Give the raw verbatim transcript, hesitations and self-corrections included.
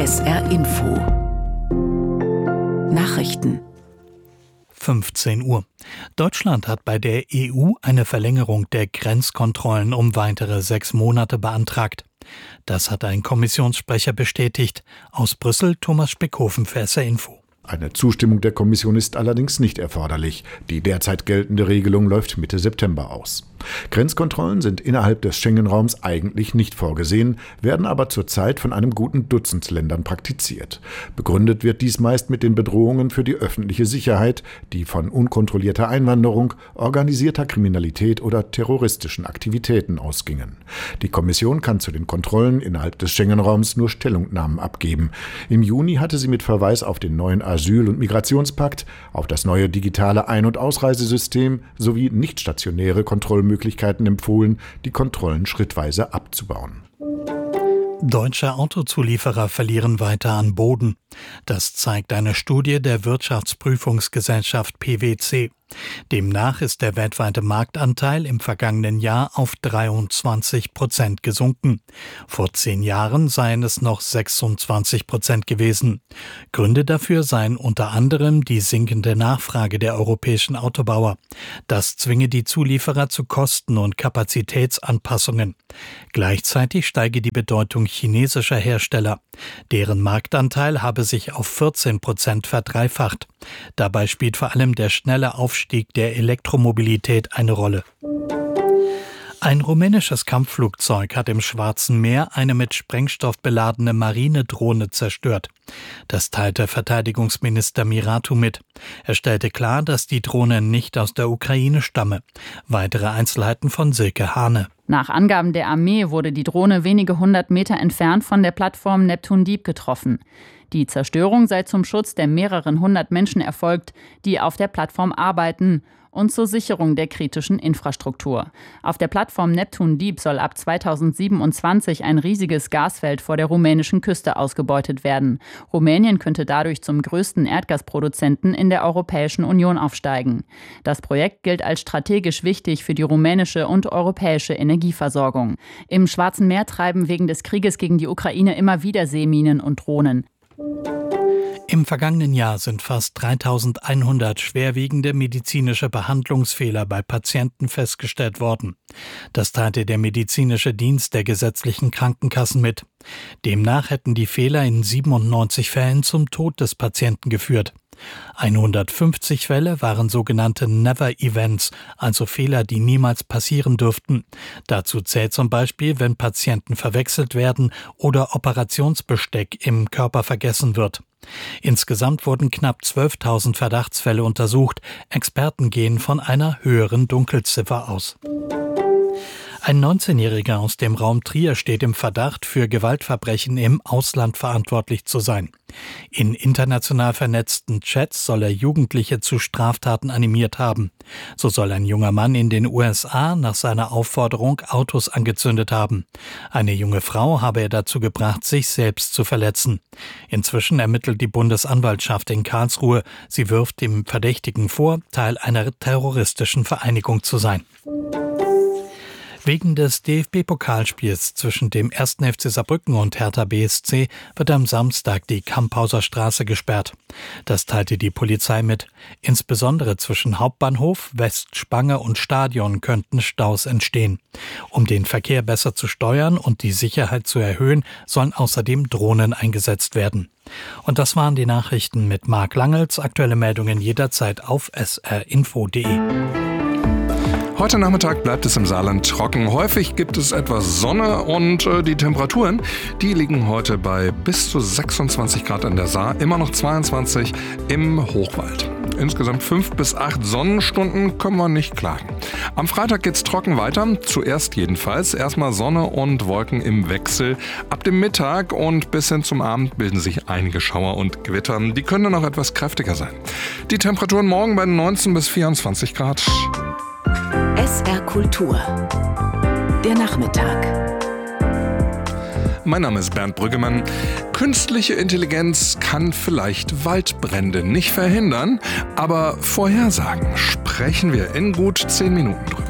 S R Info Nachrichten fünfzehn Uhr. Deutschland hat bei der E U eine Verlängerung der Grenzkontrollen um weitere sechs Monate beantragt. Das hat ein Kommissionssprecher bestätigt. Aus Brüssel Thomas Speckhofen für S R Info. Eine Zustimmung der Kommission ist allerdings nicht erforderlich. Die derzeit geltende Regelung läuft Mitte September aus. Grenzkontrollen sind innerhalb des Schengen-Raums eigentlich nicht vorgesehen, werden aber zurzeit von einem guten Dutzend Ländern praktiziert. Begründet wird dies meist mit den Bedrohungen für die öffentliche Sicherheit, die von unkontrollierter Einwanderung, organisierter Kriminalität oder terroristischen Aktivitäten ausgingen. Die Kommission kann zu den Kontrollen innerhalb des Schengen-Raums nur Stellungnahmen abgeben. Im Juni hatte sie mit Verweis auf den neuen Asyl- und Migrationspakt, auf das neue digitale Ein- und Ausreisesystem sowie nicht stationäre Kontrollmöglichkeiten Möglichkeiten empfohlen, die Kontrollen schrittweise abzubauen. Deutsche Autozulieferer verlieren weiter an Boden. Das zeigt eine Studie der Wirtschaftsprüfungsgesellschaft P W C. Demnach ist der weltweite Marktanteil im vergangenen Jahr auf dreiundzwanzig Prozent gesunken. Vor zehn Jahren seien es noch sechsundzwanzig Prozent gewesen. Gründe dafür seien unter anderem die sinkende Nachfrage der europäischen Autobauer. Das zwinge die Zulieferer zu Kosten- und Kapazitätsanpassungen. Gleichzeitig steige die Bedeutung chinesischer Hersteller. Deren Marktanteil habe sich auf vierzehn Prozent verdreifacht. Dabei spielt vor allem der schnelle Aufstieg der Elektromobilität eine Rolle. Ein rumänisches Kampfflugzeug hat im Schwarzen Meer eine mit Sprengstoff beladene Marinedrohne zerstört. Das teilte Verteidigungsminister Miratu mit. Er stellte klar, dass die Drohne nicht aus der Ukraine stamme. Weitere Einzelheiten von Silke Hane. Nach Angaben der Armee wurde die Drohne wenige hundert Meter entfernt von der Plattform Neptun Deep getroffen. Die Zerstörung sei zum Schutz der mehreren hundert Menschen erfolgt, die auf der Plattform arbeiten, und zur Sicherung der kritischen Infrastruktur. Auf der Plattform Neptun Deep soll ab zweitausendsiebenundzwanzig ein riesiges Gasfeld vor der rumänischen Küste ausgebeutet werden. Rumänien könnte dadurch zum größten Erdgasproduzenten in der Europäischen Union aufsteigen. Das Projekt gilt als strategisch wichtig für die rumänische und europäische Energieversorgung. Im Schwarzen Meer treiben wegen des Krieges gegen die Ukraine immer wieder Seeminen und Drohnen. Im vergangenen Jahr sind fast dreitausendeinhundert schwerwiegende medizinische Behandlungsfehler bei Patienten festgestellt worden. Das teilte der medizinische Dienst der gesetzlichen Krankenkassen mit. Demnach hätten die Fehler in siebenundneunzig Fällen zum Tod des Patienten geführt. hundertfünfzig Fälle waren sogenannte Never-Events, also Fehler, die niemals passieren dürften. Dazu zählt zum Beispiel, wenn Patienten verwechselt werden oder Operationsbesteck im Körper vergessen wird. Insgesamt wurden knapp zwölftausend Verdachtsfälle untersucht. Experten gehen von einer höheren Dunkelziffer aus. Ein neunzehnjähriger aus dem Raum Trier steht im Verdacht, für Gewaltverbrechen im Ausland verantwortlich zu sein. In international vernetzten Chats soll er Jugendliche zu Straftaten animiert haben. So soll ein junger Mann in den U S A nach seiner Aufforderung Autos angezündet haben. Eine junge Frau habe er dazu gebracht, sich selbst zu verletzen. Inzwischen ermittelt die Bundesanwaltschaft in Karlsruhe. Sie wirft dem Verdächtigen vor, Teil einer terroristischen Vereinigung zu sein. Wegen des D F B-Pokalspiels zwischen dem ersten F C Saarbrücken und Hertha B S C wird am Samstag die Kamphauser Straße gesperrt. Das teilte die Polizei mit. Insbesondere zwischen Hauptbahnhof, Westspange und Stadion könnten Staus entstehen. Um den Verkehr besser zu steuern und die Sicherheit zu erhöhen, sollen außerdem Drohnen eingesetzt werden. Und das waren die Nachrichten mit Marc Langels. Aktuelle Meldungen jederzeit auf s r info punkt d e. Heute Nachmittag bleibt es im Saarland trocken. Häufig gibt es etwas Sonne und äh, die Temperaturen, die liegen heute bei bis zu sechsundzwanzig Grad in der Saar, immer noch zweiundzwanzig im Hochwald. Insgesamt fünf bis acht Sonnenstunden können wir nicht klagen. Am Freitag geht's trocken weiter, zuerst jedenfalls. Erstmal Sonne und Wolken im Wechsel. Ab dem Mittag und bis hin zum Abend bilden sich einige Schauer und Gewitter. Die können dann auch etwas kräftiger sein. Die Temperaturen morgen bei neunzehn bis vierundzwanzig Grad. S R Kultur. Der Nachmittag. Mein Name ist Bernd Brüggemann. Künstliche Intelligenz kann vielleicht Waldbrände nicht verhindern, aber vorhersagen sprechen wir in gut zehn Minuten drüber.